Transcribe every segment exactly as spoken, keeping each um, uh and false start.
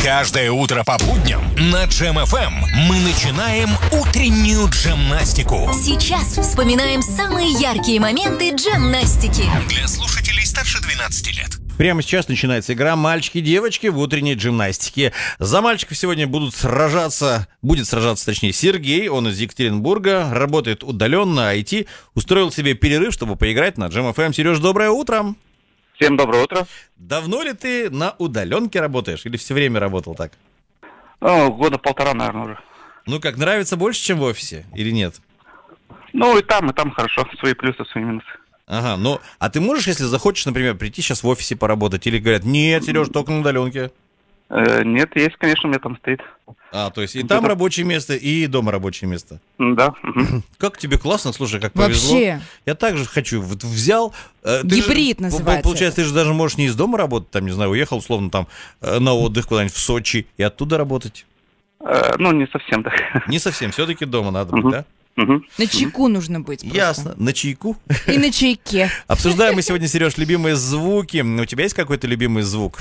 Каждое утро по будням на Джем эф эм мы начинаем утреннюю джемнастику. Сейчас вспоминаем самые яркие моменты джемнастики. Для слушателей старше двенадцати лет. Прямо сейчас начинается игра «Мальчики и девочки» в утренней джемнастике. За мальчиков сегодня будут сражаться, будет сражаться, точнее, Сергей. Он из Екатеринбурга, работает удаленно, ай ти. Устроил себе перерыв, чтобы поиграть на Джем эф эм. Сереж, доброе утро. Всем доброе утро. Давно ли ты на удаленке работаешь или все время работал так? О, года полтора, наверное, уже. Ну как, нравится больше, чем в офисе или нет? Ну и там, и там хорошо. Свои плюсы, свои минусы. Ага, ну, а ты можешь, если захочешь, например, прийти сейчас в офисе поработать? Или говорят, нет, Сереж, только на удаленке? Э, нет, есть, конечно, у меня там стоит. А, то есть и там рабочее место, и дома рабочее место. Да. Угу. Как тебе классно, слушай, как повезло. Вообще. Я также хочу, вот взял... э, ты Гибрид же, называется Получается, ты же даже можешь не из дома работать, там, не знаю, уехал, условно, там, э, на отдых куда-нибудь в Сочи, и оттуда работать. Э, ну, не совсем, да. Не совсем, все-таки дома надо быть, Мгм. да? Угу. На чайку нужно быть просто. Ясно, на чайку. И на чайке. Обсуждаем мы сегодня, Сереж, любимые звуки. У тебя есть какой-то любимый звук?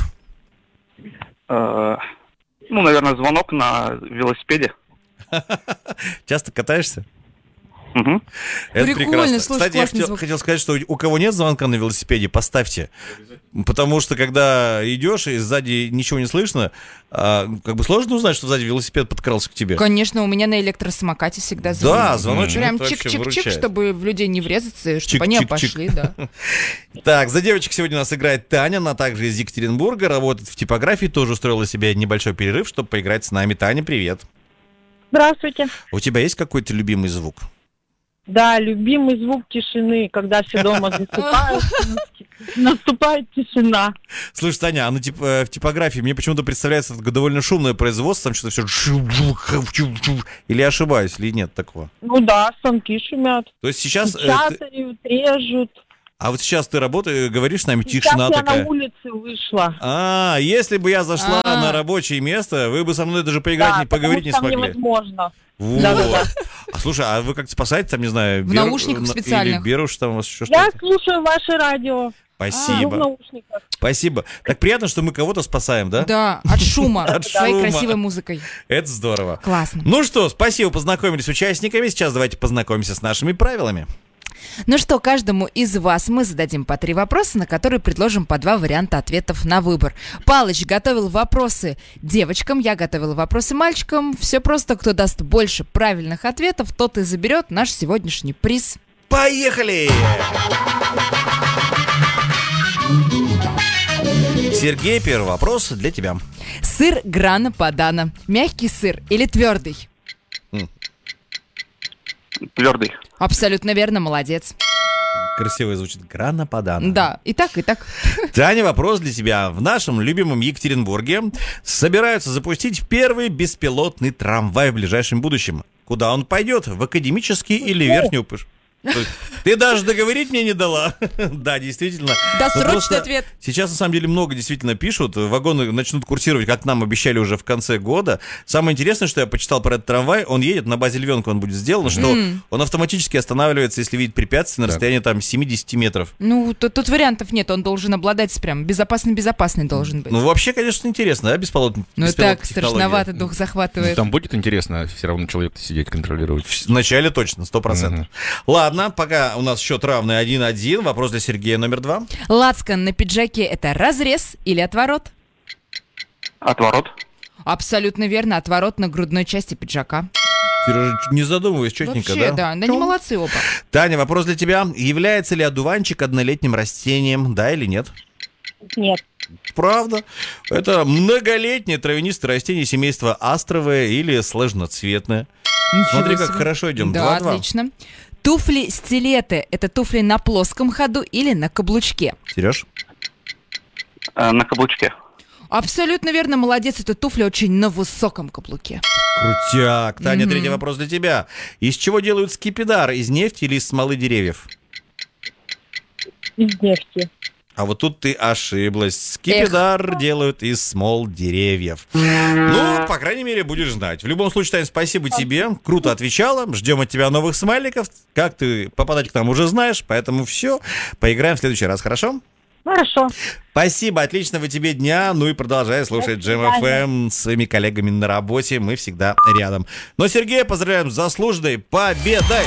Э, ну, наверное, звонок на велосипеде. Часто катаешься? Угу. Это Прикольно, прекрасно. слушай, Кстати, я классный хотел, звук. хотел сказать, что у кого нет звонка на велосипеде, поставьте. Потому что, когда идешь и сзади ничего не слышно, а, как бы сложно узнать, что сзади велосипед подкрался к тебе. Конечно, у меня на электросамокате всегда звонит. Да, звоночек Прям это вообще чик-чик-чик, выручает. чтобы в людей не врезаться, и чтобы они Чик-чик-чик. обошли, да. Так, за девочек сегодня у нас играет Таня, она также из Екатеринбурга, работает в типографии, тоже устроила себе небольшой перерыв, чтобы поиграть с нами. Таня, привет. Здравствуйте. У тебя есть какой-то любимый звук? Да, любимый звук тишины, когда все дома засыпают, наступает тишина. Слушай, Таня, а на тип, э, в типографии мне почему-то представляется это довольно шумное производство, там что-то все... Или я ошибаюсь, или нет такого? Ну да, станки шумят, То есть сейчас... э, ты- печатают, режут. А вот сейчас ты работаешь, говоришь с нами, Сейчас тишина я такая. на улице вышла. А, если бы я зашла А. на рабочее место, вы бы со мной даже поиграть, Да, не поговорить не потому что там смогли. невозможно. Вот. Да-да-да. А слушай, а вы как-то спасаете, там, не знаю... В наушниках на- специальных. Или берушь там у вас еще Я что-то? слушаю ваше радио. Сижу в Спасибо. наушниках. Спасибо. Так приятно, что мы кого-то спасаем, да? Да, от шума, От своей шума. красивой музыкой. Это здорово. Классно. Ну что, спасибо, познакомились с участниками. Сейчас давайте познакомимся с нашими правилами. Ну что, каждому из вас мы зададим по три вопроса, на которые предложим по два варианта ответов на выбор. Палыч готовил вопросы девочкам, я готовила вопросы мальчикам. Все просто, кто даст больше правильных ответов, тот и заберет наш сегодняшний приз. Поехали! Сергей, первый вопрос для тебя. Сыр Грана Падано. Мягкий сыр или твердый? Твердый. Абсолютно верно, молодец. Красиво звучит. Грана Падано. Да, и так, и так. Таня, вопрос для тебя. В нашем любимом Екатеринбурге собираются запустить первый беспилотный трамвай в ближайшем будущем. Куда он пойдет? В академический или верхний Пыш? То есть Ты даже договорить мне не дала. Да, действительно. Досрочный Ну, просто ответ. Сейчас, на самом деле, много действительно пишут. Вагоны начнут курсировать, как нам обещали уже в конце года. Самое интересное, что я почитал про этот трамвай, он едет на базе Львенка, он будет сделан, что он автоматически останавливается, если видит препятствие на расстоянии там семьдесят метров. Ну, тут, тут вариантов нет, он должен обладать прям безопасный-безопасный должен быть. Ну, вообще, конечно, интересно, да, беспилотный. Ну, беспилотная так, технология. страшновато, дух захватывает. Там будет интересно все равно человек сидеть контролировать. Вначале точно, сто процентов. Мгм. Ладно, пока у нас счет равный один-один. Вопрос для Сергея номер два. Лацкан на пиджаке — это разрез или отворот? Отворот. Абсолютно верно, отворот на грудной части пиджака. Сережа, не задумываясь, четненько, Вообще, да? да, да не молодцы оба. Таня, вопрос для тебя. Является ли одуванчик однолетним растением, да или нет? Нет. Правда. Это многолетнее травянистое растение семейства астровое или сложноцветное. Ничего Смотри, как себе. хорошо идем. Да, Два-два. отлично. Туфли-стилеты — это туфли на плоском ходу или на каблучке? Сереж? Э, на каблучке. Абсолютно верно, молодец, это туфли очень на высоком каблуке. Крутяк. Таня, Мгм. третий вопрос для тебя. Из чего делают скипидар? Из нефти или из смолы деревьев? Из нефти. А вот тут ты ошиблась. Скипидар делают из смол деревьев. Ну, по крайней мере, будешь знать. В любом случае, Тань, спасибо тебе. Круто отвечала. Ждем от тебя новых смайликов. Как ты попадать к нам уже знаешь. Поэтому все. Поиграем в следующий раз, хорошо? Хорошо. Спасибо, отличного тебе дня. Ну и продолжай слушать До Джем эф эм с своими коллегами на работе. Мы всегда рядом. Но Сергея поздравляем с заслуженной победой.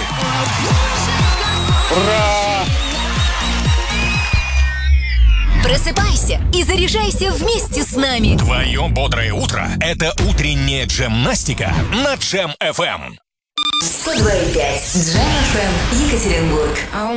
Просыпайся и заряжайся вместе с нами. Твое бодрое утро – это утренняя джемнастика на Джем эф эм. сто два и пять Джем эф эм Екатеринбург.